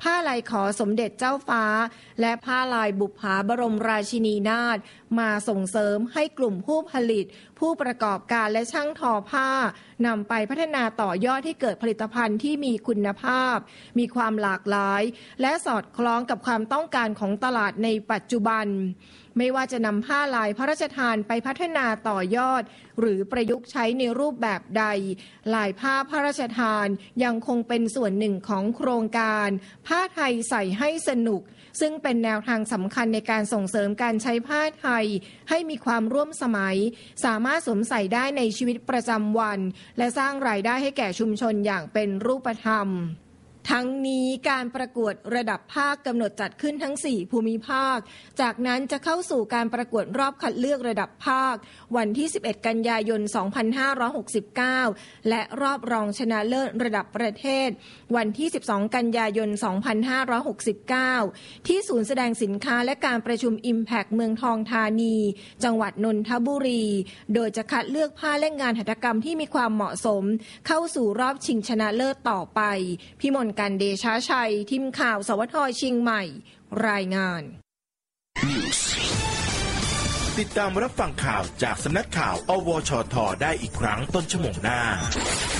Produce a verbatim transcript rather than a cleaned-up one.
ผ้าลายขอสมเด็จเจ้าฟ้าและผ้าลายบุปผาบรมราชินีนาถมาส่งเสริมให้กลุ่มผู้ผลิตผู้ประกอบการและช่างทอผ้านำไปพัฒนาต่อยอดให้เกิดผลิตภัณฑ์ที่มีคุณภาพมีความหลากหลายและสอดคล้องกับความต้องการของตลาดในปัจจุบันไม่ว่าจะนำผ้าลายพระราชทานไปพัฒนาต่อยอดหรือประยุกต์ใช้ในรูปแบบใดลายผ้าพระราชทานยังคงเป็นส่วนหนึ่งของโครงการผ้าไทยใส่ให้สนุกซึ่งเป็นแนวทางสำคัญในการส่งเสริมการใช้ผ้าไทยให้มีความร่วมสมัยสามารถสวมใส่ได้ในชีวิตประจำวันและสร้างรายได้ให้แก่ชุมชนอย่างเป็นรูปธรรมทั้งนี้การประกวดระดับภาคกำหนดจัดขึ้นทั้งสี่ภูมิภาคจากนั้นจะเข้าสู่การประกวดรอบคัดเลือกระดับภาควันที่สิบเอ็ดกันยายนสองพันห้าร้อยหกสิบเก้าและรอบรองชนะเลิศระดับประเทศวันที่สิบสองกันยายนสองพันห้าร้อยหกสิบเก้าที่ศูนย์แสดงสินค้าและการประชุม Impact เมืองทองธานีจังหวัดนนทบุรีโดยจะคัดเลือกผ้าและงานหัตถกรรมที่มีความเหมาะสมเข้าสู่รอบชิงชนะเลิศต่อไปพิมลการเดชาชัยทีมข่าวสวทเชียงใหม่รายงานติดตามรับฟังข่าวจากสำนักข่าวอวชทได้อีกครั้งต้นชั่วโมงหน้า